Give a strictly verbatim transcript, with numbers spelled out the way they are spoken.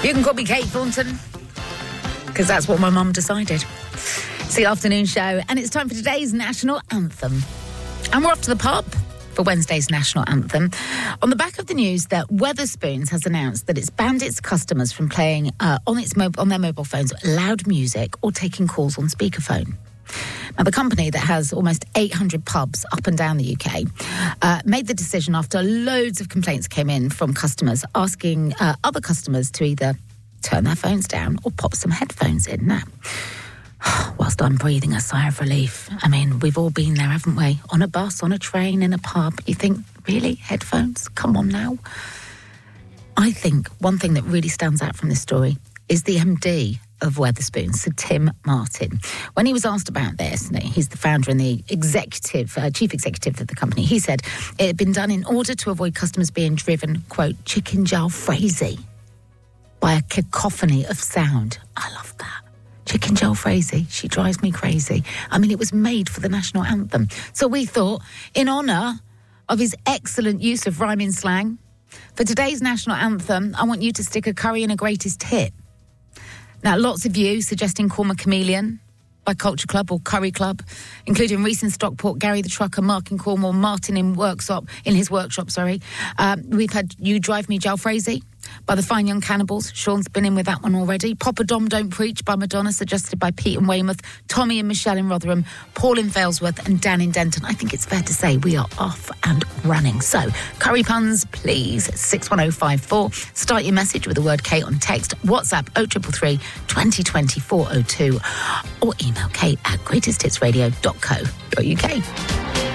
You can call me Kate Thornton, because that's what my mum decided. It's the afternoon show, and it's time for today's national anthem. And we're off to the pub for Wednesday's national anthem on the back of the news that Wetherspoons has announced that it's banned its customers from playing uh, on its mo- on their mobile phones loud music or taking calls on speakerphone. Now, the company that has almost eight hundred pubs up and down the U K uh, made the decision after loads of complaints came in from customers asking uh, other customers to either turn their phones down or pop some headphones in. Now, whilst I'm breathing a sigh of relief, I mean, we've all been there, haven't we? On a bus, on a train, in a pub. You think, really? Headphones? Come on now. I think one thing that really stands out from this story is the M D of Wetherspoons, Sir Tim Martin. When he was asked about this, he's the founder and the executive, uh, chief executive of the company, he said it had been done in order to avoid customers being driven, quote, chicken jalfrezi by a cacophony of sound. I love that. Chicken jalfrezi, she drives me crazy. I mean, it was made for the national anthem. So we thought, in honour of his excellent use of rhyming slang, for today's national anthem, I want you to stick a curry in a greatest hit. Now, lots of you suggesting Call Me Chameleon by Culture Club or Curry Club, including Reese in Stockport, Gary the Trucker, Mark in Cornwall, Martin in workshop, in his workshop, sorry. Um, we've had You Drive Me Jalfrezi by the Fine Young Cannibals. Sean's been in with that one already. Papa Dom Don't Preach by Madonna, suggested by Pete in Weymouth, Tommy and Michelle in Rotherham, Paul in Failsworth and Dan in Denton. I think it's fair to say we are off and running. So, curry puns, please. six one oh five four. Start your message with the word Kate on text. WhatsApp oh three three three, twenty twenty, four oh two or email kate at greatest hits radio dot co dot uk.